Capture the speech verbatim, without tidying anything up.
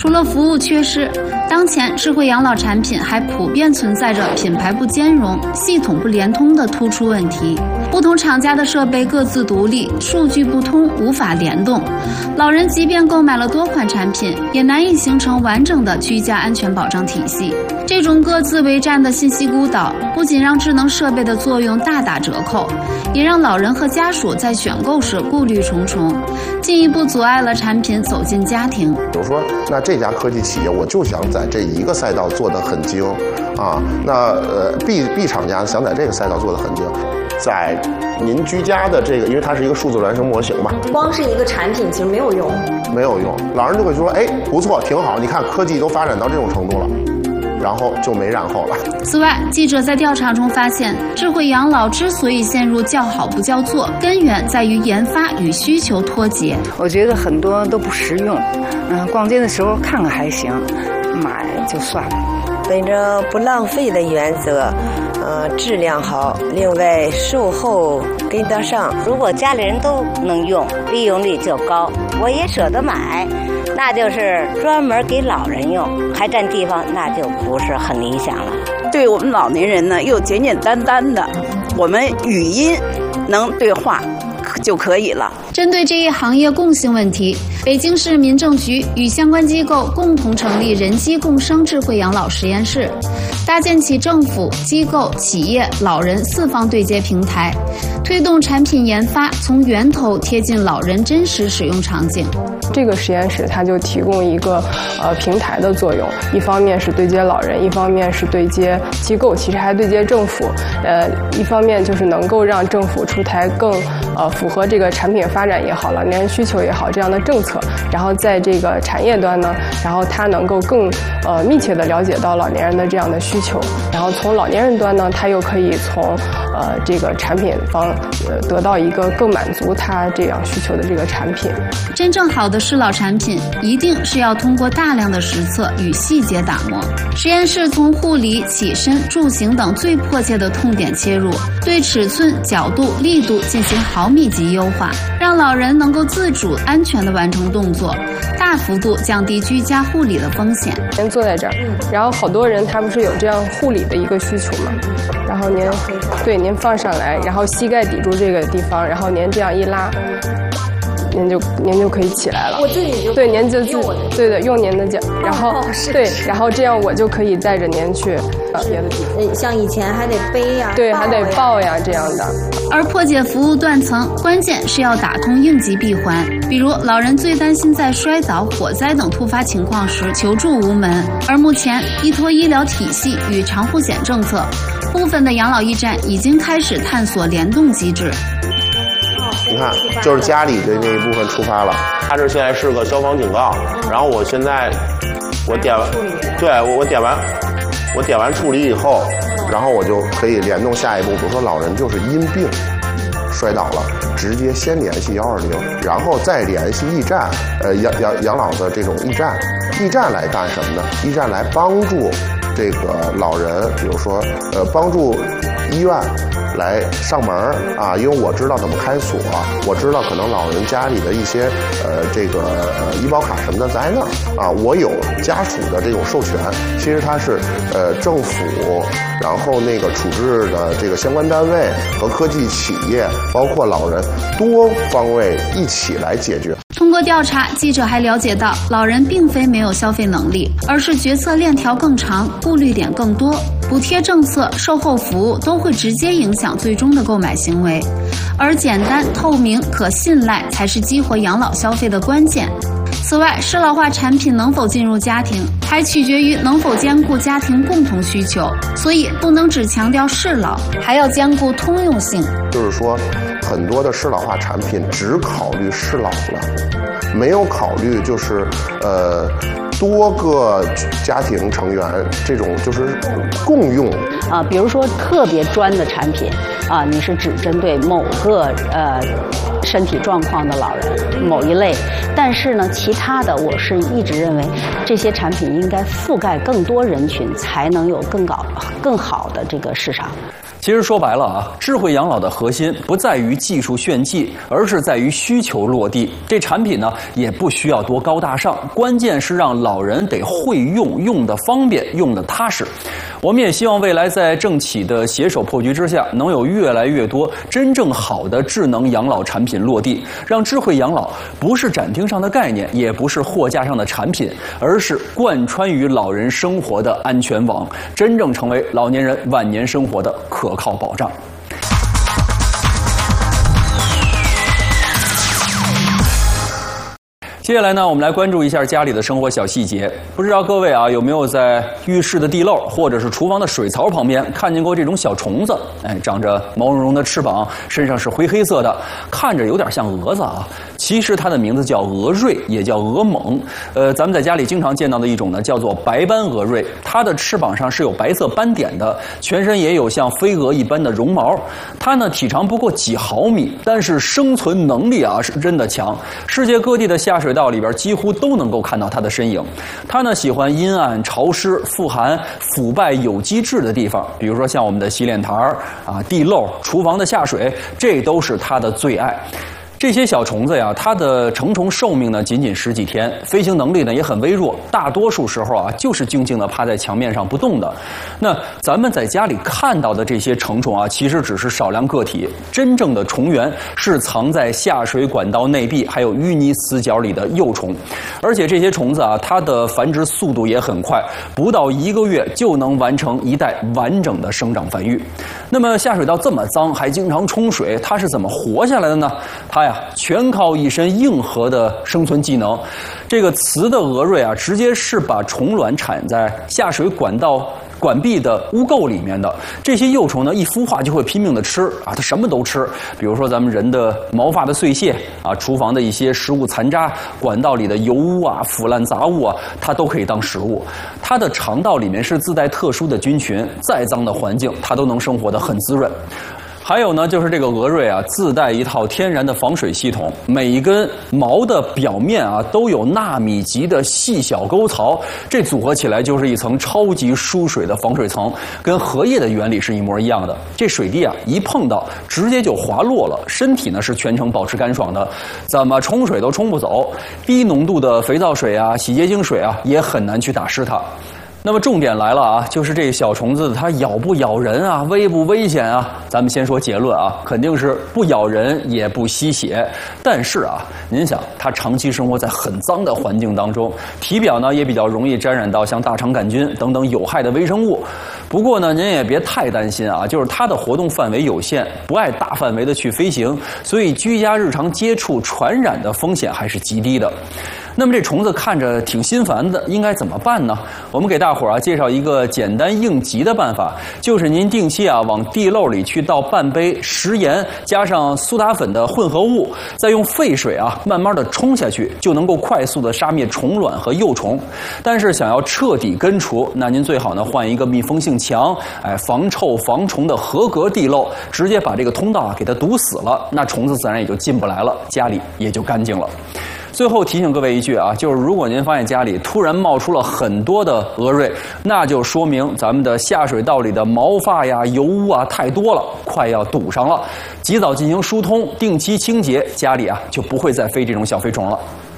除了服务缺失，当前智慧养老产品还普遍存在着品牌不兼容、系统不联通的突出问题。不同厂家的设备各自独立，数据不通，无法联动。老人即便购买了多款产品，也难以形成完整的居家安全保障体系。这种各自为战的信息孤岛，不仅让智能设备的作用大打折扣，也让老人和家属在选购时顾虑重重，进一步阻碍了产品走进家庭。 比如说，那这家科技企业，我就想在这一个赛道做得很精啊，那呃 B B 厂家想在这个赛道做得很精。在您居家的这个，因为它是一个数字孪生模型嘛， 光是一个产品其实没有用， 没有用。老人就会说，哎，不错，挺好，你看科技都发展到这种程度了，然后就没然后了。 此外，记者在调查中发现，智慧养老之所以陷入叫好不叫座，根源在于研发与需求脱节。 我觉得很多都不实用，嗯，逛街的时候看看还行，买就算了。 本着不浪费的原则，呃，质量好，另外售后跟得上。 如果家里人都能用，利用率就高，我也舍得买，那就是专门给老人用，还占地方，那就不是很理想了。 对我们老年人呢，又简简单单的，我们语音能对话就可以了。 针对这一行业共性问题，北京市民政局与相关机构共同成立人机共生智慧养老实验室，搭建起政府、机构、企业、老人四方对接平台，推动产品研发从源头贴近老人真实使用场景。 这个实验室它就提供一个呃平台的作用，一方面是对接老人，一方面是对接机构，其实还对接政府。呃，一方面就是能够让政府出台更呃符合这个产品发展也好，老年人需求也好这样的政策，然后在这个产业端呢，然后它能够更呃密切的了解到老年人的这样的需求，然后从老年人端呢，它又可以从呃这个产品方呃得到一个更满足他这样需求的这个产品。 真正好的适老产品一定是要通过大量的实测与细节打磨。实验室从护理、起身、住行等最迫切的痛点切入，对尺寸、角度、力度进行毫米级优化，让老人能够自主安全地完成动作，大幅度降低居家护理的风险。 您坐在这儿，然后好多人他不是有这样护理的一个需求吗？然后您对您放上来，然后膝盖抵住这个地方，然后您这样一拉，您就您就可以起来了。 我自己就对，您就自对的用您的脚，然后、哦、对，然后这样我就可以带着您去呃别的地方。 像以前还得背呀， 对，还得抱呀这样的。 而破解服务断层，关键是要打通应急闭环。比如老人最担心在摔倒、火灾等突发情况时求助无门，而目前依托医疗体系与长护险政策，部分的养老驿站已经开始探索联动机制。 你看，就是家里的那一部分触发了，它这现在是个消防警告，然后我现在我点完，对我我点完，我点完处理以后，然后我就可以联动下一步，比如说老人就是因病摔倒了，直接先联系幺二零，然后再联系驿站，呃养养养老的这种驿站，驿站来干什么呢？驿站来帮助这个老人，比如说呃帮助医院来上门啊，因为我知道怎么开锁，我知道可能老人家里的一些呃这个呃医保卡什么的在那儿啊，我有家属的这种授权。其实它是呃政府，然后那个处置的这个相关单位和科技企业，包括老人多方位一起来解决。 通过调查，记者还了解到，老人并非没有消费能力，而是决策链条更长，顾虑点更多。补贴政策、售后服务都会直接影响最终的购买行为，而简单、透明、可信赖才是激活养老消费的关键。此外，适老化产品能否进入家庭，还取决于能否兼顾家庭共同需求，所以不能只强调适老，还要兼顾通用性。 就是说，很多的适老化产品只考虑适老了，没有考虑就是呃多个家庭成员这种就是共用啊，比如说特别专的产品啊，你是只针对某个呃身体状况的老人某一类，但是呢，其他的我是一直认为这些产品应该覆盖更多人群，才能有更高更好的这个市场。 其实说白了啊，智慧养老的核心不在于技术炫技，而是在于需求落地。这产品呢也不需要多高大上，关键是让老老人得会用，用的方便，用的踏实。我们也希望未来在政企的携手破局之下，能有越来越多真正好的智能养老产品落地，让智慧养老不是展厅上的概念，也不是货架上的产品，而是贯穿于老人生活的安全网，真正成为老年人晚年生活的可靠保障。接下来呢，我们来关注一下家里的生活小细节。不知道各位啊有没有在浴室的地漏或者是厨房的水槽旁边看见过这种小虫子？哎，长着毛茸茸的翅膀，身上是灰黑色的，看着有点像蛾子啊。其实它的名字叫蛾蚋，也叫蛾虻。呃，咱们在家里经常见到的一种呢，叫做白斑蛾蚋。它的翅膀上是有白色斑点的，全身也有像飞蛾一般的绒毛。它呢体长不过几毫米，但是生存能力啊是真的强。世界各地的下水道里边几乎都能够看到它的身影。它呢喜欢阴暗、潮湿、富含腐败有机质的地方，比如说像我们的洗脸台啊、地漏、厨房的下水，这都是它的最爱。这些小虫子呀，它的成虫寿命呢仅仅十几天，飞行能力呢也很微弱，大多数时候啊就是静静地趴在墙面上不动的。那咱们在家里看到的这些成虫啊，其实只是少量个体，真正的虫源是藏在下水管道内壁还有淤泥死角里的幼虫。而且这些虫子啊，它的繁殖速度也很快，不到一个月就能完成一代完整的生长繁育。那么下水道这么脏，还经常冲水，它是怎么活下来的呢？它呀全靠一身硬核的生存技能。这个雌的蛾蚋啊，直接是把虫卵产在下水管道管壁的污垢里面的。这些幼虫呢，一孵化就会拼命的吃啊，它什么都吃。比如说咱们人的毛发的碎屑啊，厨房的一些食物残渣，管道里的油污啊、腐烂杂物啊，它都可以当食物。它的肠道里面是自带特殊的菌群，再脏的环境它都能生活得很滋润。还有呢，就是这个蛾蚋啊，自带一套天然的防水系统，每一根毛的表面啊都有纳米级的细小沟槽，这组合起来就是一层超级疏水的防水层，跟荷叶的原理是一模一样的。这水滴啊一碰到，直接就滑落了，身体呢是全程保持干爽的，怎么冲水都冲不走。低浓度的肥皂水啊、洗洁精水啊也很难去打湿它。那么重点来了啊，就是这小虫子它咬不咬人啊，危不危险啊？咱们先说结论啊，肯定是不咬人也不吸血。但是啊，您想，它长期生活在很脏的环境当中，体表呢也比较容易沾染到像大肠杆菌等等有害的微生物。不过呢，您也别太担心啊，就是它的活动范围有限，不爱大范围的去飞行，所以居家日常接触传染的风险还是极低的。那么这虫子看着挺心烦的，应该怎么办呢？我们给大伙儿啊介绍一个简单应急的办法，就是您定期啊往地漏里去倒半杯食盐加上苏打粉的混合物，再用沸水啊慢慢的冲下去，就能够快速的杀灭虫卵和幼虫。但是想要彻底根除，那您最好呢换一个密封性强、哎防臭防虫的合格地漏，直接把这个通道啊给它堵死了，那虫子自然也就进不来了，家里也就干净了。最后提醒各位一句啊，就是如果您发现家里突然冒出了很多的蛾蚋，那就说明咱们的下水道里的毛发呀、油污啊太多了，快要堵上了。及早进行疏通，定期清洁，家里啊就不会再飞这种小飞虫了。